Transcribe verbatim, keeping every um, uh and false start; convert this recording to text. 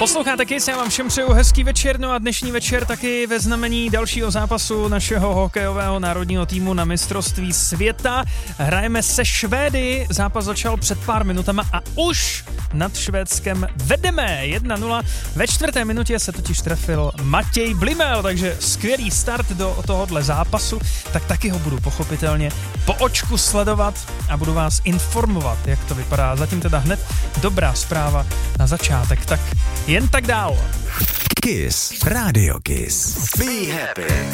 Posloucháte Kiss, já vám všem přeju hezký večer, no a dnešní večer taky ve znamení dalšího zápasu našeho hokejového národního týmu na mistrovství světa. Hrajeme se Švédy, zápas začal před pár minutama a už nad Švédskem vedeme jedna nula. Ve čtvrté minutě se totiž trefil Matěj Blimel, takže skvělý start do tohohle zápasu, tak taky ho budu pochopitelně po očku sledovat a budu vás informovat, jak to vypadá. Zatím teda hned dobrá zpráva na začátek, tak jen tak dál. Kiss, Radio Kiss. Be happy.